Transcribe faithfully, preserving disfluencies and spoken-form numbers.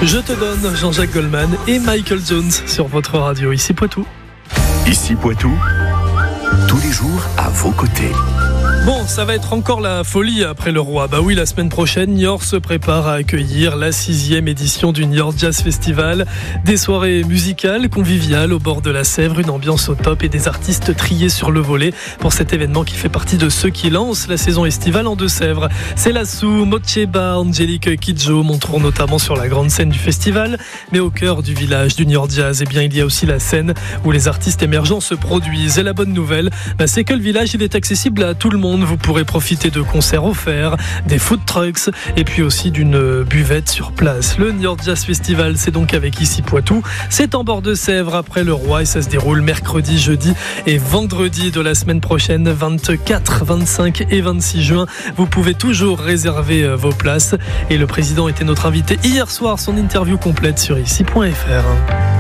Je te donne Jean-Jacques Goldman et Michael Jones sur votre radio. Ici Poitou. Ici Poitou, tous les jours à vos côtés. Bon, ça va être encore la folie après le Roi. Bah oui, la semaine prochaine, Niort se prépare à accueillir la sixième édition du Niort Jazz Festival. Des soirées musicales, conviviales au bord de la Sèvre, une ambiance au top et des artistes triés sur le volet pour cet événement qui fait partie de ceux qui lancent la saison estivale en Deux-Sèvres. C'est Lassou, Mocheba, Angélique Kidjo monteront notamment sur la grande scène du festival, mais au cœur du village du Niort Jazz, eh bien, il y a aussi la scène où les artistes émergents se produisent. Et la bonne nouvelle, bah, c'est que le village, il est accessible à tout le monde. Vous pourrez profiter de concerts offerts, des food trucks et puis aussi d'une buvette sur place. Le Niort Jazz Festival, c'est donc avec Ici Poitou. C'est en bord de Sèvres après le Roi et ça se déroule mercredi, jeudi et vendredi de la semaine prochaine, vingt-quatre, vingt-cinq et vingt-six juin. Vous pouvez toujours réserver vos places et le président était notre invité hier soir. Son interview complète sur ici point f r.